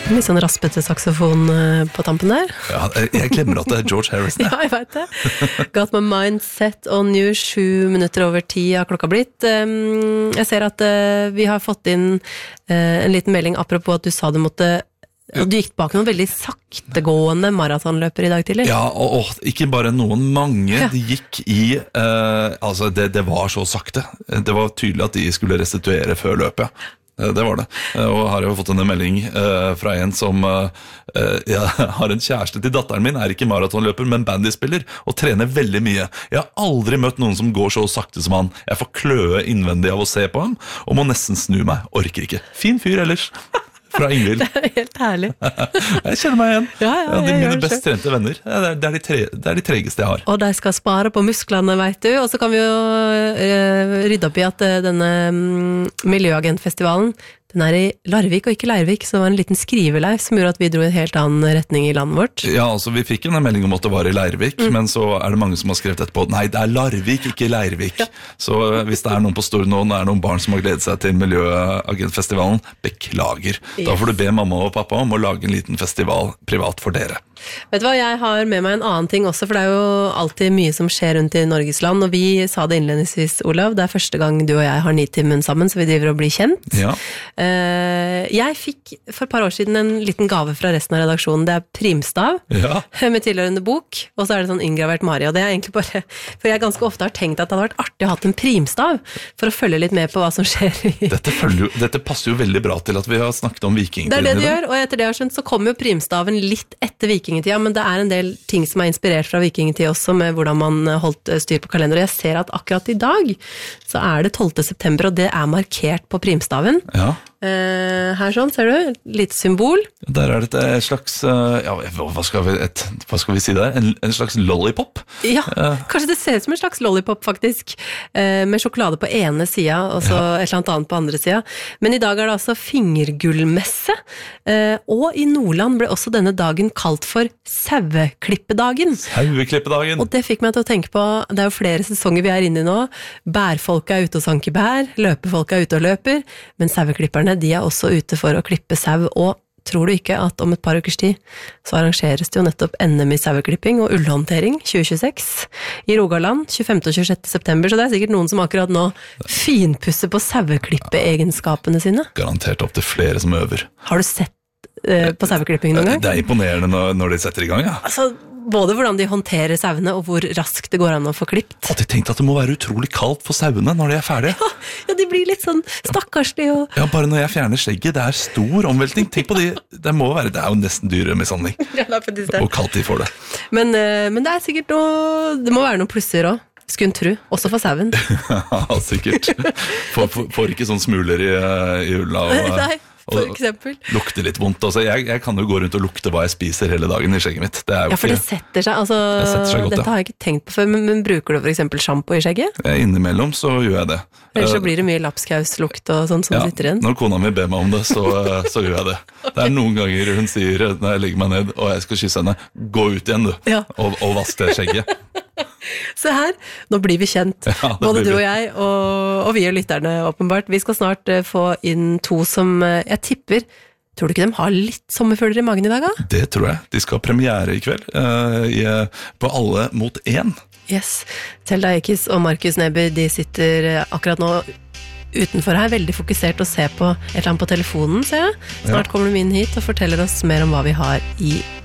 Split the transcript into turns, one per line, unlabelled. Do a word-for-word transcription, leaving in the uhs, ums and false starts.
Litt sånn raspete saksofon på tampen der.
Ja, jeg glemmer at det er George Harrison.
Ja, jeg vet det. Got my mind set on you, sju minutter over ti har klokka blitt. Jeg ser at vi har fått inn en liten melding apropos at du sa du måtte du gikk bak noen veldig saktegående maratonløper i dag tidlig.
Ja, og, og ikke bare noen, mange.
Ja.
De gikk i, eh, altså det, det var så sakte. Det var tydelig at de skulle restituere før løpet. Det var det. Og her har jeg fått en melding eh, fra en som eh, jeg har en kjæreste til datteren min, er ikke maratonløper, men bandyspiller, og trener veldig mye. Jeg har aldri møtt noen som går så sakte som han. Jeg får kløe innvendig av å se på ham, og må nesten snu meg. Orker ikke. Fin fyr ellers. Fra Ingvild.
Det er helt herlig.
Jeg kjenner meg igjen.
Ja, ja,
ja, de
jeg
mine
gjør
best
det.
trente venner. Det er, det, er de tre, det er de tregeste jeg har.
Og de skal spare på musklene, vet du. Og så kan vi jo uh, rydde opp i at uh, denne um, Miljøagentfestivalen, den er i Larvik og ikke Leirvik, så det var en liten skriveleif som gjorde at vi dro i en helt annen retning i landet vårt.
Ja, altså vi fikk en melding om at det var i Leirvik, mm. men så er det mange som har skrevet etterpå, nei, det er Larvik, ikke Leirvik. Ja. Så hvis det er noen på Stord nå, det er noen barn som har gledet seg til Miljøagentfestivalen, beklager. Yes. Da får du be mamma og pappa om å lage en liten festival privat for dere.
Vet du hva, jeg har med meg en annen ting også, for det er jo alltid mye som skjer rundt i Norges land, og vi sa det innledningsvis, Olav, det er første gang du og jeg har Nitimen sammen, så vi driver og blir kjent.
Ja.
Jeg fikk for et par år siden en liten gave fra resten av redaksjonen, det er primstav,
ja.
med tilhørende bok, og så er det sånn inngravert Mari, og det er egentlig bare, for jeg ganske ofte har tenkt at det hadde vært artig å ha en primstav, for å følge litt med på hva som skjer i...
Dette, følger jo, dette passer jo veldig bra til at vi har snakket om vikingtiden.
Det er det de gjør, og etter det jeg har skjønt, så kommer jo primstaven litt etter vikingtida, men det er en del ting som er inspirert fra vikingtid også, med hvordan man holdt styr på kalender. Jeg ser at akkurat i dag så er det tolvte september, og det er markert på primstaven.
Ja.
Uh, her sånn, ser du? Litt symbol.
Der er det et slags, ja, hva skal vi, et, hva skal vi si der? En, en slags lollipop?
Ja,
uh.
kanskje det ser ut som en slags lollipop faktisk, uh, med sjokolade på ene sida, og så ja. Et eller annet annet på andre sida. Men i dag er det altså fingergullmesse, uh, og i Nordland ble også denne dagen kalt for saueklippedagen.
Saueklippedagen.
Og det fikk meg til å tenke på, det er jo flere sesonger vi er inne i nå, bærfolk er ute og sanker bær, løpefolk er ute og løper, men saueklipperne, de er også ute for å klippe sau, og tror du ikke at om et par ukers tid så arrangeres det jo nettopp N M i saueklipping og ullhåndtering tjue tjueseks i Rogaland tjuefemte og tjuesjette september, så det er sikkert noen som akkurat nå finpusser på saueklippeegenskapene sine.
Garantert opp til flere som øver.
Har du sett uh, på saueklipping noen gang?
Det er imponerende når, når de setter i gang, ja.
Altså, både hvordan de håndterer sauene, og hvor raskt det går an å få klipt.
Hadde jeg tenkt at det må være utrolig kaldt for sauene når de er ferdige.
Ja, ja, de blir litt sånn stakkarslige. Og...
Ja, bare når jeg fjerner skjegget, det er stor omveltning. Tenk på de, det må være, det er jo nesten dyremishandling.
Ja, det er faktisk det.
Og kaldt de får det.
Men, men det er sikkert noe, det må være noen plusser også. Skulle en tro, også for sauen.
Ja, sikkert. Får, får, får ikke sånn smuler i, i ulla. Og,
Nei. For eksempel.
Lukter litt vondt. Altså, jeg, jeg kan jo gå rundt og lukte hva jeg spiser hele dagen i skjegget mitt. Det er jo
ja, for det setter seg. Altså,
det setter seg godt,
dette har jeg ikke tenkt på før, men, men bruker du for eksempel shampoo i skjegget?
Innimellom så gjør jeg det.
Ellers så blir det mye lapskauslukt og sånn som
ja,
sitter igjen.
Når kona mi ber meg om det, så, så gjør jeg det. Det er noen ganger hun sier, når jeg legger meg ned og jeg skal kysse henne, gå ut igjen du,
ja.
og, og vask det skjegget.
Se her, nå blir vi kjent, ja, både du og jeg, og, og vi og lytterne åpenbart. Vi skal snart uh, få inn to som uh, jeg tipper. Tror du ikke de har litt sommerfølger i magen i dag, da?
Det tror jeg. De skal ha premiere i kveld, uh, i, på Alle mot én.
Yes. Telda Eikis og Markus Neby, de sitter uh, akkurat nå utenfor her, veldig fokusert og ser på et eller annet på telefonen, ser jeg. Snart ja. Kommer de inn hit og forteller oss mer om hva vi har i